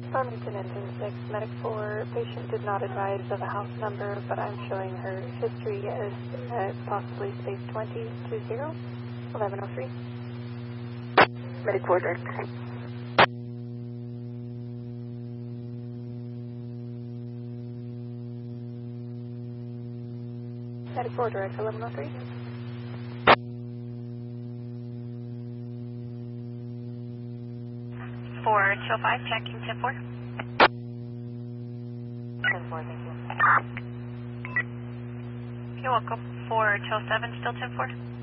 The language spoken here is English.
Farmington Engine 6, Medic 4, patient did not advise of a house number, but I'm showing her history as possibly space 20, 1103. Medic 4, direct. Medic 4, direct 1103. For Chill 5, checking 10-4. 10-4, thank you. You're welcome. For Chill 7, still 10-4.